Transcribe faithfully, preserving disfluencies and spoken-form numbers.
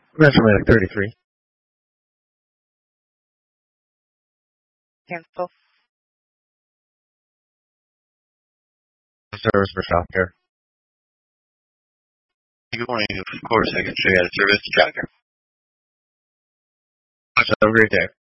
Actually, like thirty-three. Cancel. Service for shop here. Good morning. Of course, I can show you how to service the tractor. Have a great day.